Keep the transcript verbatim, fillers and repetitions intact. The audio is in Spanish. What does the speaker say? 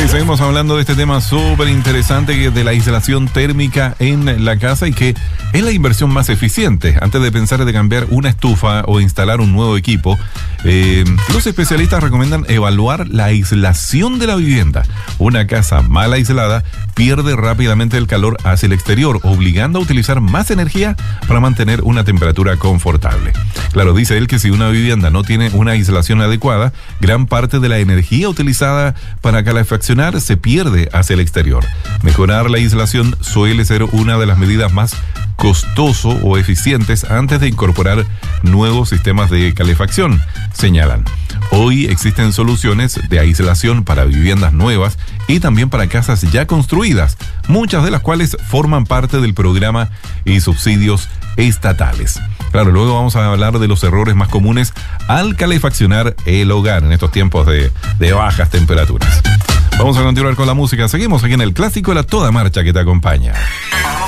seguimos hablando de este tema súper interesante que es de la aislación térmica en la casa y que es la inversión más eficiente. Antes de pensar de cambiar una estufa o instalar un nuevo equipo, eh, los especialistas recomiendan evaluar la aislación de la vivienda. Una casa mal aislada pierde rápidamente el calor hacia el exterior, obligando a utilizar más energía para mantener una temperatura confortable. Claro, dice él que si una vivienda no tiene una aislación adecuada, gran parte de la energía utilizada para calefaccionar se pierde hacia el exterior. Mejorar la aislación suele ser una de las medidas más costoso o eficientes antes de incorporar nuevos sistemas de calefacción, señalan. Hoy existen soluciones de aislación para viviendas nuevas y también para casas ya construidas, muchas de las cuales forman parte del programa y subsidios estatales. Claro, luego vamos a hablar de los errores más comunes al calefaccionar el hogar en estos tiempos de, de bajas temperaturas. Vamos a continuar con la música. Seguimos aquí en el clásico La Toda Marcha que te acompaña.